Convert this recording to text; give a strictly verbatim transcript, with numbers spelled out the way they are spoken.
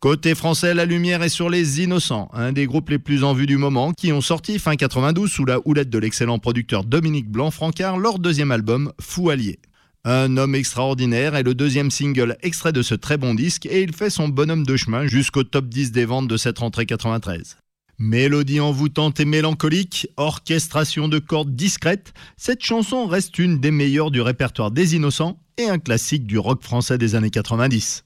Côté français, la lumière est sur Les Innocents, un des groupes les plus en vue du moment, qui ont sorti fin quatre-vingt-douze sous la houlette de l'excellent producteur Dominique Blanc-Francard leur deuxième album, Fou Allié. Un homme extraordinaire est le deuxième single extrait de ce très bon disque et il fait son bonhomme de chemin jusqu'au top dix des ventes de cette rentrée quatre-vingt-treize. Mélodie envoûtante et mélancolique, orchestration de cordes discrètes, cette chanson reste une des meilleures du répertoire des Innocents et un classique du rock français des années quatre-vingt-dix.